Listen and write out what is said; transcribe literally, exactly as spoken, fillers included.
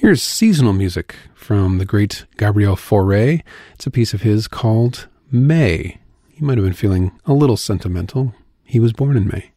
Here's seasonal music from the great Gabriel Fauré. It's a piece of his called May. He might have been feeling a little sentimental. He was born in May.